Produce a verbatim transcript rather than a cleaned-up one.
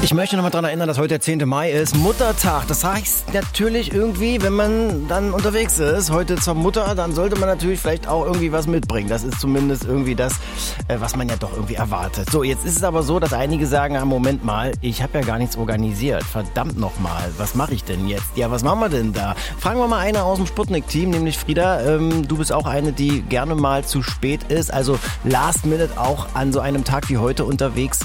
Ich möchte noch mal daran erinnern, dass heute der zehnte Mai ist, Muttertag. Das heißt natürlich irgendwie, wenn man dann unterwegs ist, heute zur Mutter, dann sollte man natürlich vielleicht auch irgendwie was mitbringen. Das ist zumindest irgendwie das, was man ja doch irgendwie erwartet. So, jetzt ist es aber so, dass einige sagen, ah, Moment mal, ich habe ja gar nichts organisiert. Verdammt nochmal, was mache ich denn jetzt? Ja, was machen wir denn da? Fragen wir mal eine aus dem Sputnik-Team, nämlich Frieda. Ähm, du bist auch eine, die gerne mal zu spät ist, also last minute auch an so einem Tag wie heute unterwegs